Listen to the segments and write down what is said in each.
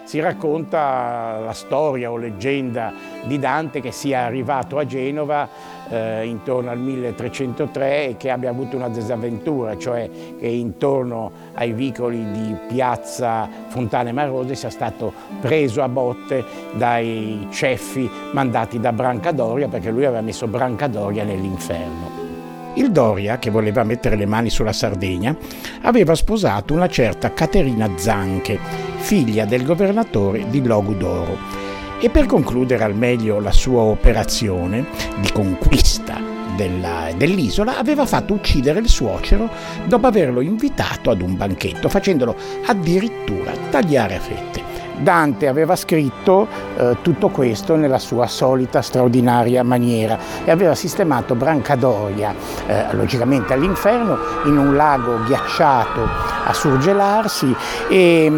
Si racconta la storia o leggenda di Dante che sia arrivato a Genova intorno al 1303 e che abbia avuto una disavventura, cioè che intorno ai vicoli di piazza Fontane Marose sia stato preso a botte dai ceffi mandati da Brancadoria, perché lui aveva messo Brancadoria nell'inferno. Il Doria, che voleva mettere le mani sulla Sardegna, aveva sposato una certa Caterina Zanche, figlia del governatore di Logudoro, e per concludere al meglio la sua operazione di conquista dell'isola aveva fatto uccidere il suocero dopo averlo invitato ad un banchetto, facendolo addirittura tagliare a fette. Dante aveva scritto tutto questo nella sua solita straordinaria maniera e aveva sistemato Brancadoria, logicamente all'inferno, in un lago ghiacciato a surgelarsi e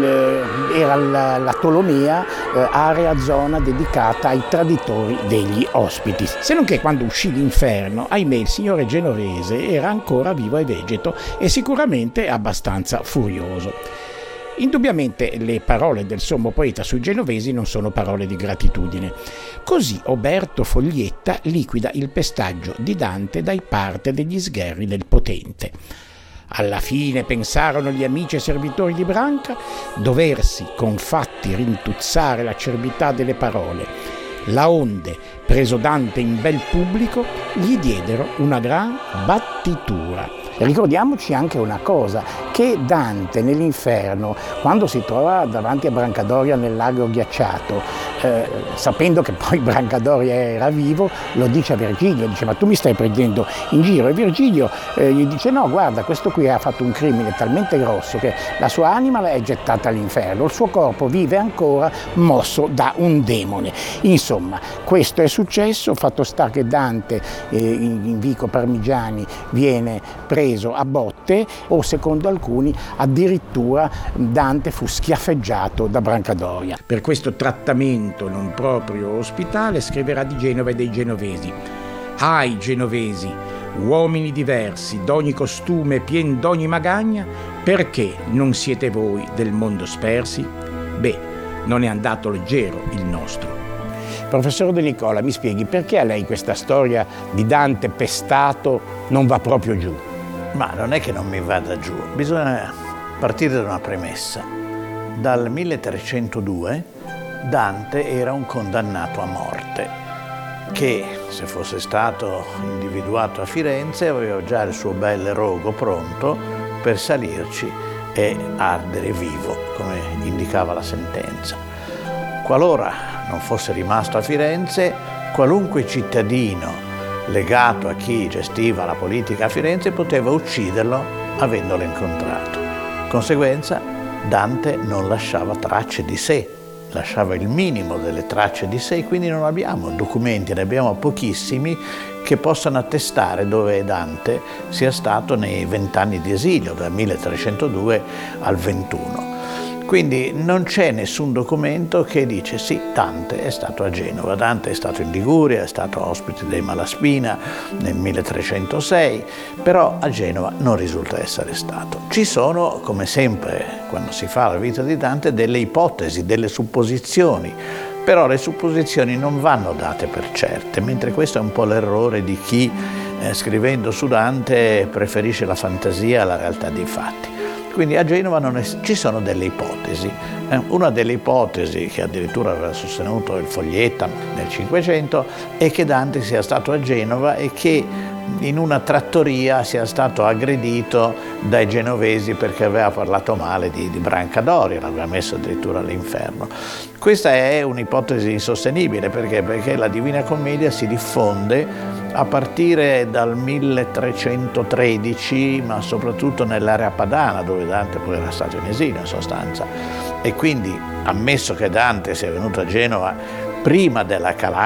era la Tolomea, area, zona dedicata ai traditori degli ospiti. Se non che quando uscì l'inferno, ahimè, il signore genovese era ancora vivo e vegeto e sicuramente abbastanza furioso. Indubbiamente le parole del sommo poeta sui genovesi non sono parole di gratitudine. Così Oberto Foglietta liquida il pestaggio di Dante dai parte degli sgherri del potente. Alla fine pensarono gli amici e servitori di Branca doversi con fatti rintuzzare l'acerbità delle parole. Laonde, preso Dante in bel pubblico, gli diedero una gran battitura. Ricordiamoci anche una cosa, che Dante nell'inferno, quando si trova davanti a Brancadoria nel lago ghiacciato, sapendo che poi Brancadoria era vivo, lo dice a Virgilio, dice: ma tu mi stai prendendo in giro? E Virgilio gli dice: no, guarda, questo qui ha fatto un crimine talmente grosso che la sua anima è gettata all'inferno, il suo corpo vive ancora mosso da un demone. Insomma, questo è successo, fatto sta che Dante in Vico Parmigiani viene preso a botte, o secondo alcuni addirittura Dante fu schiaffeggiato da Brancadoria. Per questo trattamento non proprio ospitale scriverà di Genova e dei genovesi: «Ahi, genovesi, uomini diversi, d'ogni costume, pien d'ogni magagna, perché non siete voi del mondo spersi? Beh, non è andato leggero il nostro». Professor De Nicola, mi spieghi perché a lei questa storia di Dante pestato non va proprio giù? Ma non è che non mi vada giù, bisogna partire da una premessa. Dal 1302 Dante era un condannato a morte che, se fosse stato individuato a Firenze, aveva già il suo bel rogo pronto per salirci e ardere vivo, come indicava la sentenza. Qualora non fosse rimasto a Firenze, qualunque cittadino legato a chi gestiva la politica a Firenze poteva ucciderlo avendolo incontrato. Conseguenza, Dante non lasciava tracce di sé, lasciava il minimo delle tracce di sé, quindi non abbiamo documenti, ne abbiamo pochissimi che possano attestare dove Dante sia stato nei 20 anni di esilio, dal 1302 al 21. Quindi non c'è nessun documento che dice sì, Dante è stato a Genova, Dante è stato in Liguria, è stato ospite dei Malaspina nel 1306, però a Genova non risulta essere stato. Ci sono, come sempre quando si fa la vita di Dante, delle ipotesi, delle supposizioni, però le supposizioni non vanno date per certe, mentre questo è un po' l'errore di chi scrivendo su Dante preferisce la fantasia alla realtà dei fatti. Quindi a Genova ci sono delle ipotesi. Una delle ipotesi che addirittura aveva sostenuto il Foglietta nel Cinquecento è che Dante sia stato a Genova e che in una trattoria sia stato aggredito dai genovesi perché aveva parlato male di Brancadoria, l'aveva messo addirittura all'inferno. Questa è un'ipotesi insostenibile perché la Divina Commedia si diffonde a partire dal 1313, ma soprattutto nell'area padana, dove Dante poi era stato in esilio in sostanza. E quindi, ammesso che Dante sia venuto a Genova prima della calamita